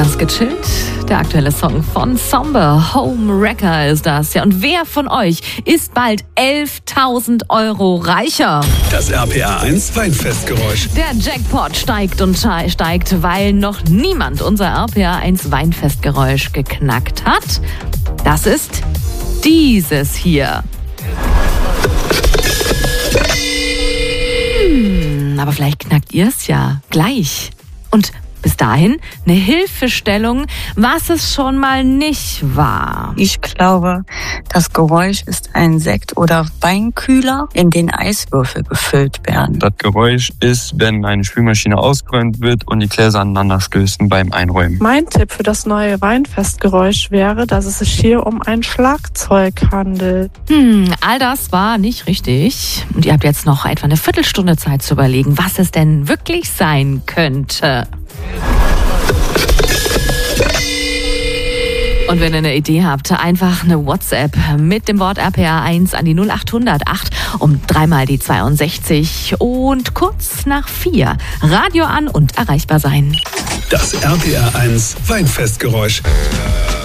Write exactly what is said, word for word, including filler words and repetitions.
Ganz gechillt. Der aktuelle Song von Somber, Home Wrecker ist das. Ja, und wer von euch ist bald elftausend Euro reicher? Das R P R eins Weinfestgeräusch. Der Jackpot steigt und steigt, weil noch niemand unser R P R eins Weinfestgeräusch geknackt hat. Das ist dieses hier. Hm, aber vielleicht knackt ihr es ja gleich. Und bis dahin eine Hilfestellung, was es schon mal nicht war. Ich glaube, das Geräusch ist ein Sekt- oder Weinkühler, in den Eiswürfel gefüllt werden. Das Geräusch ist, wenn eine Spülmaschine ausgeräumt wird und die Gläser aneinander stößen beim Einräumen. Mein Tipp für das neue Weinfestgeräusch wäre, dass es sich hier um ein Schlagzeug handelt. Hm, all das war nicht richtig. Und ihr habt jetzt noch etwa eine Viertelstunde Zeit zu überlegen, was es denn wirklich sein könnte. Und wenn ihr eine Idee habt, einfach eine WhatsApp mit dem Wort R P R eins an die null acht hundert acht um dreimal die zweiundsechzig und kurz nach vier Radio an und erreichbar sein. Das R P R eins Weinfestgeräusch.